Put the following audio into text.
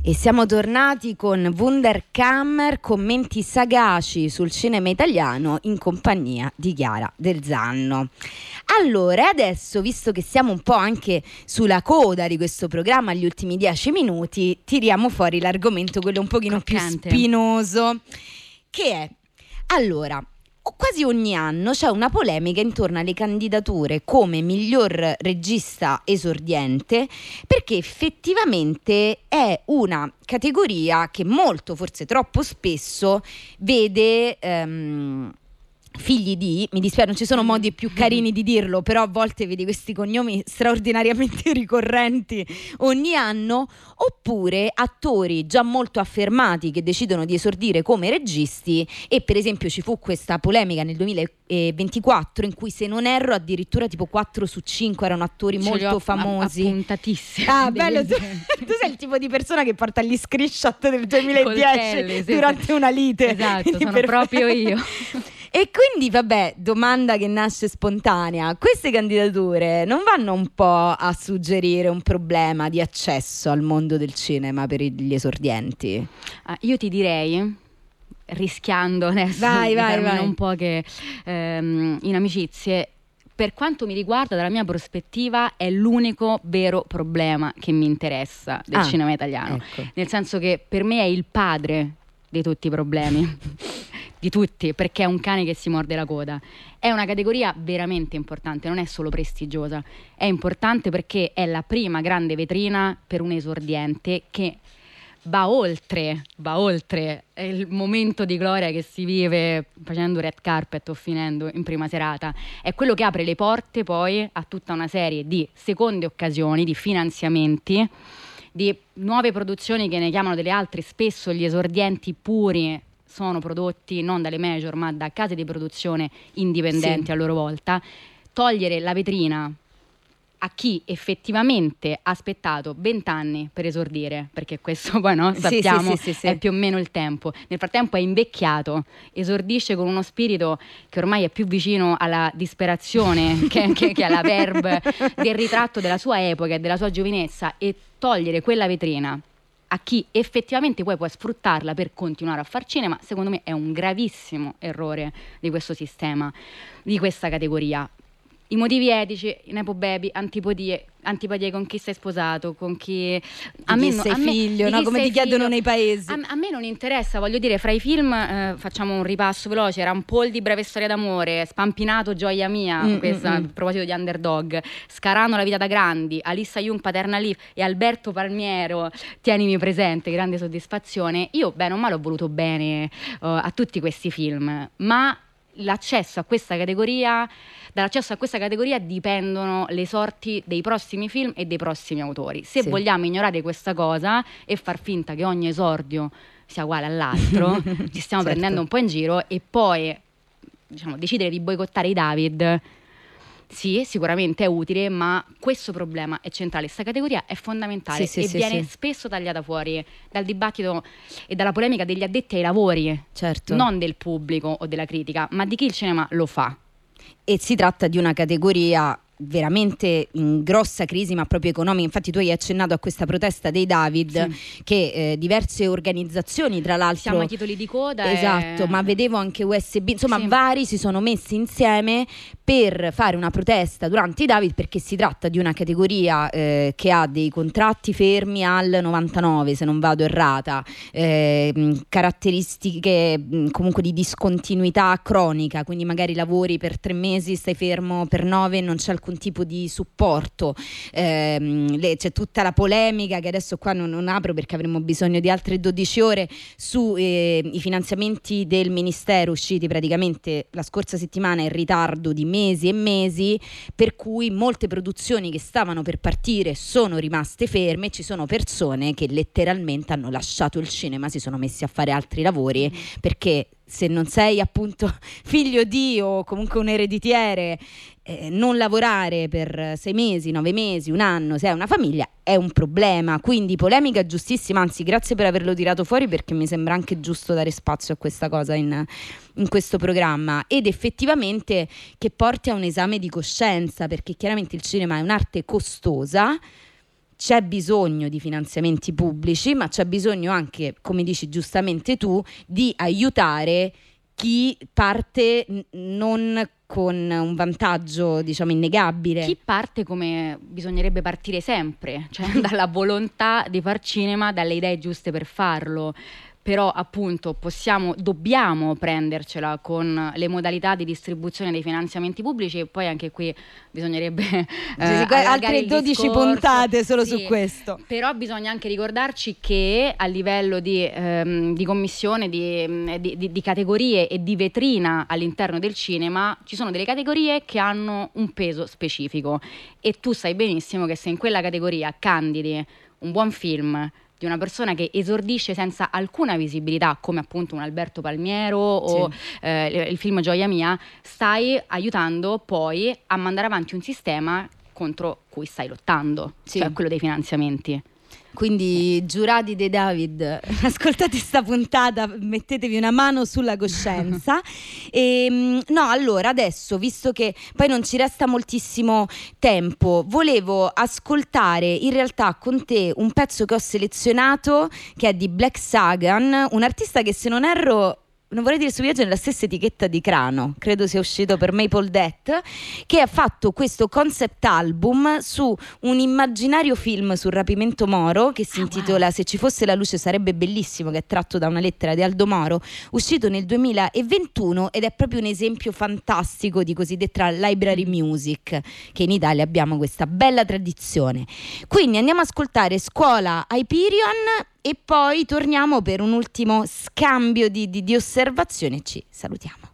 E siamo tornati con Wunderkammer, commenti sagaci sul cinema italiano in compagnia di Chiara Del Zanno. Allora, adesso, visto che siamo un po' anche sulla coda di questo programma, gli ultimi 10 minuti, tiriamo fuori l'argomento, quello un pochino più spinoso, che è, allora, quasi ogni anno c'è una polemica intorno alle candidature come miglior regista esordiente, perché effettivamente è una categoria che molto, forse troppo spesso, vede figli di, mi dispiace, non ci sono modi più carini di dirlo, però a volte vedi questi cognomi straordinariamente ricorrenti ogni anno, oppure attori già molto affermati che decidono di esordire come registi. E per esempio ci fu questa polemica nel 2024 in cui, se non erro, addirittura tipo 4 su 5 erano attori molto famosi, appuntatissimi. Bello, tu sei il tipo di persona che porta gli screenshot del 2010 durante una lite. Esatto, sono proprio io. E quindi, vabbè, domanda che nasce spontanea: queste candidature non vanno un po' a suggerire un problema di accesso al mondo del cinema per gli esordienti? Io ti direi, rischiando adesso vai. un po' che in amicizie, per quanto mi riguarda, dalla mia prospettiva, è l'unico vero problema che mi interessa del cinema italiano. Ecco. Nel senso che per me è il padre di tutti i problemi. Di tutti, perché è un cane che si morde la coda. È una categoria veramente importante, non è solo prestigiosa, è importante perché è la prima grande vetrina per un esordiente che va oltre il momento di gloria che si vive facendo red carpet o finendo in prima serata. È quello che apre le porte poi a tutta una serie di seconde occasioni, di finanziamenti, di nuove produzioni che ne chiamano delle altre. Spesso gli esordienti puri sono prodotti non dalle major ma da case di produzione indipendenti, a loro volta. Togliere la vetrina a chi effettivamente ha aspettato 20 anni per esordire, perché questo poi sappiamo è più o meno il tempo. Nel frattempo è invecchiato, esordisce con uno spirito che ormai è più vicino alla disperazione che alla verve del ritratto della sua epoca e della sua giovinezza, e togliere quella vetrina a chi effettivamente poi può sfruttarla per continuare a far cinema, secondo me è un gravissimo errore di questo sistema, di questa categoria. I motivi etici, nepo baby, antipatie con chi sei sposato, con chi sei figlio, come ti chiedono nei paesi. A me non interessa, voglio dire, fra i film, facciamo un ripasso veloce: Rampol di Breve Storia d'amore, Spampinato Gioia mia, a proposito di underdog, Scarano La vita da grandi, Alissa Jung Paterna Live e Alberto Palmiero Tienimi presente, grande soddisfazione. Io bene o male ho voluto bene a tutti questi film, ma dall'accesso a questa categoria dipendono le sorti dei prossimi film e dei prossimi autori. Se vogliamo ignorare questa cosa e far finta che ogni esordio sia uguale all'altro, ci stiamo prendendo un po' in giro. E poi, decidere di boicottare i David, sì, sicuramente è utile, ma questo problema è centrale, questa categoria è fondamentale viene spesso tagliata fuori dal dibattito e dalla polemica degli addetti ai lavori, non del pubblico o della critica, ma di chi il cinema lo fa. E si tratta di una categoria veramente in grossa crisi, ma proprio economica. Infatti tu hai accennato a questa protesta dei David, che diverse organizzazioni, tra l'altro, siamo ai titoli di coda, ma vedevo anche USB, insomma vari si sono messi insieme per fare una protesta durante i David, perché si tratta di una categoria che ha dei contratti fermi al 99, se non vado errata, caratteristiche comunque di discontinuità cronica, quindi magari lavori per 3 mesi, stai fermo per 9, non c'è alcun tipo di supporto. C'è tutta la polemica che adesso qua non apro perché avremmo bisogno di altre 12 ore su i finanziamenti del ministero usciti praticamente la scorsa settimana in ritardo di mesi e mesi, per cui molte produzioni che stavano per partire sono rimaste ferme. Ci sono persone che letteralmente hanno lasciato il cinema, si sono messi a fare altri lavori, perché se non sei appunto figlio di o comunque un ereditiere, non lavorare per 6 mesi, 9 mesi, un anno, se hai una famiglia, è un problema. Quindi polemica giustissima, anzi grazie per averlo tirato fuori, perché mi sembra anche giusto dare spazio a questa cosa in questo programma, ed effettivamente che porti a un esame di coscienza, perché chiaramente il cinema è un'arte costosa, c'è bisogno di finanziamenti pubblici, ma c'è bisogno anche, come dici giustamente tu, di aiutare chi parte non con un vantaggio, diciamo, innegabile. Chi parte come bisognerebbe partire sempre, cioè dalla volontà di far cinema, dalle idee giuste per farlo. Però appunto dobbiamo prendercela con le modalità di distribuzione dei finanziamenti pubblici, e poi anche qui bisognerebbe altre 12 puntate solo su questo. Però bisogna anche ricordarci che a livello di commissione, di categorie e di vetrina all'interno del cinema ci sono delle categorie che hanno un peso specifico, e tu sai benissimo che se in quella categoria candidi un buon film di una persona che esordisce senza alcuna visibilità, come appunto un Alberto Palmiero o il film Gioia Mia, stai aiutando poi a mandare avanti un sistema contro cui stai lottando, cioè quello dei finanziamenti. Quindi giurati De David, ascoltate sta puntata, mettetevi una mano sulla coscienza. No, allora adesso, visto che poi non ci resta moltissimo tempo, volevo ascoltare in realtà con te un pezzo che ho selezionato, che è di Black Sagan, un artista che, se non erro, non vorrei dire stupidaggine, nella stessa etichetta di Crano, credo sia uscito per Maple Death, che ha fatto questo concept album su un immaginario film sul rapimento Moro che si intitola Se ci fosse la luce sarebbe bellissimo, che è tratto da una lettera di Aldo Moro, uscito nel 2021, ed è proprio un esempio fantastico di cosiddetta library music, che in Italia abbiamo questa bella tradizione. Quindi andiamo ad ascoltare Scuola Hyperion e poi torniamo per un ultimo scambio di osservazioni e ci salutiamo.